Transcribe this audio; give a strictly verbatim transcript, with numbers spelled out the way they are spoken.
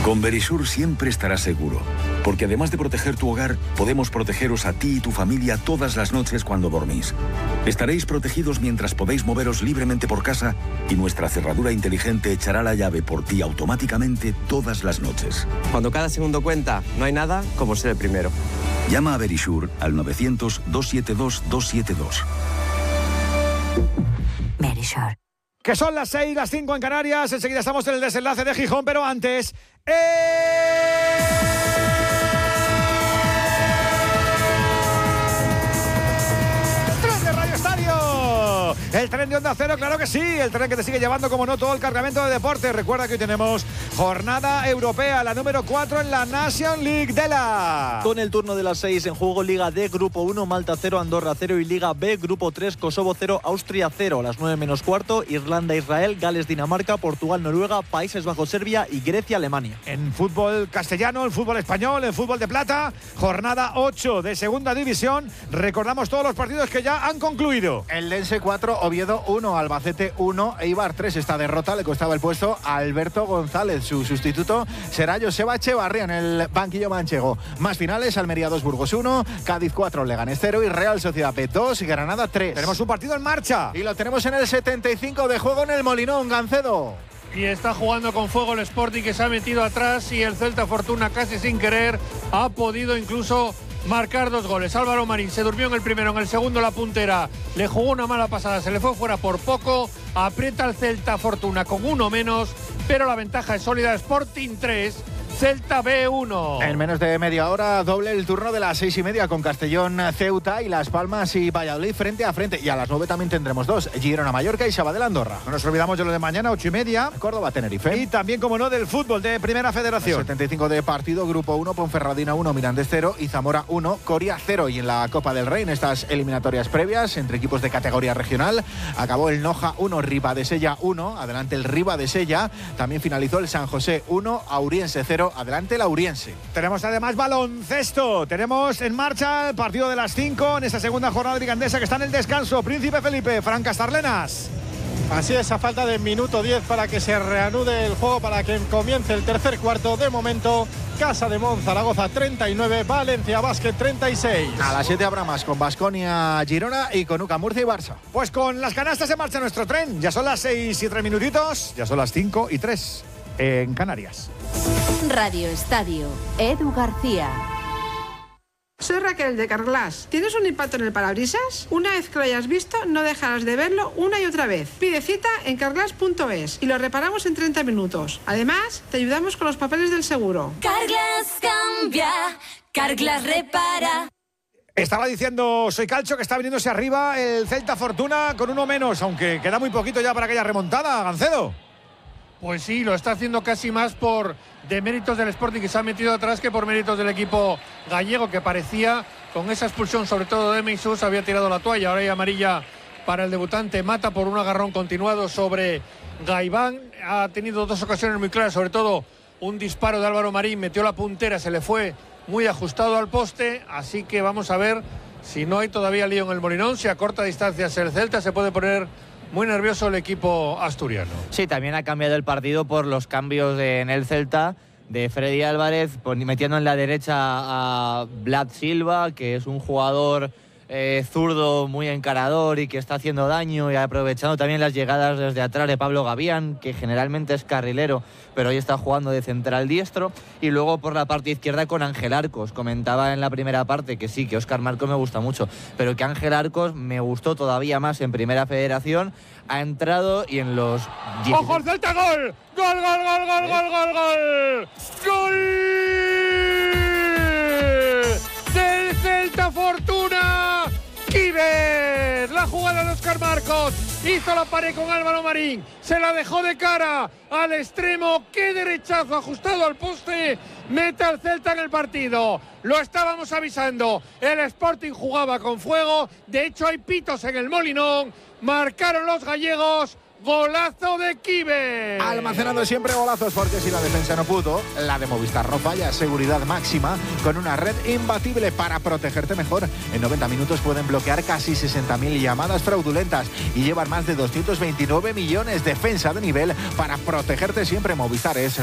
Con Verisur siempre estarás seguro, porque además de proteger tu hogar, podemos protegeros a ti y tu familia todas las noches cuando dormís. Estaréis protegidos mientras podéis moveros libremente por casa y nuestra cerradura inteligente echará la llave por ti automáticamente todas las noches. Cuando cada segundo cuenta, no hay nada como ser el primero. Llama a Verisur al novecientos, doscientos setenta y dos, doscientos setenta y dos. Verisur. Que son las seis, las cinco en Canarias. Enseguida estamos en el desenlace de Gijón, pero antes... ¡Eh! ¡Tren de Radio Estadio! El tren de Onda Cero, claro que sí. El tren que te sigue llevando, como no, todo el cargamento de deporte. Recuerda que hoy tenemos jornada europea, la número cuatro en la Nation League de la... Con el turno de las seis en juego, Liga D, Grupo uno, Malta cero, Andorra cero y Liga B, Grupo tres, Kosovo cero, Austria cero. A las nueve menos cuarto, Irlanda, Israel, Gales, Dinamarca, Portugal, Noruega, Países Bajos, Serbia y Grecia, Alemania. En fútbol castellano, en fútbol español, en fútbol de plata, jornada ocho de segunda división. Recordamos todos los partidos que ya han concluido. El Lense cuatro, Oviedo uno, Albacete uno, Eibar tres. Esta derrota le costaba el puesto a Alberto González. Su sustituto será Joseba Echevarría en el banquillo manchego. Más finales, Almería dos, Burgos uno, Cádiz cuatro, Leganés cero y Real Sociedad B dos y Granada tres. Tenemos un partido en marcha. Y lo tenemos en el setenta y cinco de juego en el Molinón, Gancedo. Y está jugando con fuego el Sporting, que se ha metido atrás, y el Celta Fortuna, casi sin querer, ha podido incluso marcar dos goles. Álvaro Marín se durmió en el primero, en el segundo la puntera le jugó una mala pasada, se le fue fuera por poco. Aprieta el Celta Fortuna con uno menos, pero la ventaja es sólida. Sporting tres, Celta B uno. En menos de media hora, doble el turno de las seis y media con Castellón, Ceuta y Las Palmas y Valladolid frente a frente. Y a las nueve también tendremos dos, Girona Mallorca y Sabadell Andorra. No nos olvidamos de lo de mañana, ocho y media. Córdoba Tenerife. Y también, como no, del fútbol de Primera Federación. El setenta y cinco de partido, Grupo uno, Ponferradina uno, Mirandés cero y Zamora uno, Coria cero. Y en la Copa del Rey, en estas eliminatorias previas entre equipos de categoría regional, acabó el Noja uno, Ribadesella uno. Adelante el Ribadesella. También finalizó el San José uno, Auriense cero. Adelante el Auriense. Tenemos además baloncesto. Tenemos en marcha el partido de las cinco en esta segunda jornada ligandesa que está en el descanso. Príncipe Felipe, Fran Castarlenas. Así es, a falta de minuto diez para que se reanude el juego, para que comience el tercer cuarto. De momento, Casa de Mon, Zaragoza treinta y nueve, Valencia Basket treinta y seis. A las siete habrá más con Baskonia, Girona y con U C A Murcia y Barça. Pues con las canastas en marcha nuestro tren. Ya son las seis y tres minutitos, ya son las cinco y tres en Canarias. Radio Estadio, Edu García. Soy Raquel de Carglass. ¿Tienes un impacto en el parabrisas? Una vez que lo hayas visto, no dejarás de verlo una y otra vez. Pide cita en carglass punto es y lo reparamos en treinta minutos. Además, te ayudamos con los papeles del seguro. Carglass cambia, Carglass repara. Estaba diciendo Soy Calcho que está viniéndose arriba el Celta Fortuna con uno menos, aunque queda muy poquito ya para aquella remontada, Gancedo. Pues sí, lo está haciendo casi más por deméritos del Sporting, que se ha metido atrás, que por méritos del equipo gallego, que parecía, con esa expulsión sobre todo de Meisús, había tirado la toalla. Ahora hay amarilla para el debutante Mata por un agarrón continuado sobre Gaibán. Ha tenido dos ocasiones muy claras, sobre todo un disparo de Álvaro Marín, metió la puntera, se le fue muy ajustado al poste, así que vamos a ver si no hay todavía lío en el Molinón, si a corta distancia el Celta se puede poner muy nervioso el equipo asturiano. Sí, también ha cambiado el partido por los cambios de, en el Celta, de Freddy Álvarez, metiendo en la derecha a Vlad Silva, que es un jugador eh, zurdo muy encarador y que está haciendo daño, y aprovechando también las llegadas desde atrás de Pablo Gavián, que generalmente es carrilero, pero hoy está jugando de central diestro. Y luego por la parte izquierda con Ángel Arcos. Comentaba en la primera parte que sí, que Óscar Marcos me gusta mucho, pero que Ángel Arcos me gustó todavía más en Primera Federación. Ha entrado y en los... ¡Ojo el Celta! ¡Gol! ¡Gol, gol, gol, gol, gol, gol, gol! ¡Gol! ¡Del Celta Fortuna! ¡Kiber! La jugada de Óscar Marcos. Hizo la pared con Álvaro Marín. Se la dejó de cara al extremo. ¡Qué derechazo ajustado al poste! Mete al Celta en el partido. Lo estábamos avisando. El Sporting jugaba con fuego. De hecho, hay pitos en el Molinón. Marcaron los gallegos. Golazo de Kiber. Almacenando siempre golazos, porque si la defensa no pudo, la de Movistar no falla. Seguridad máxima con una red imbatible para protegerte mejor. En noventa minutos pueden bloquear casi sesenta mil llamadas fraudulentas y llevan más de doscientos veintinueve millones. Defensa de nivel para protegerte siempre. Movistar es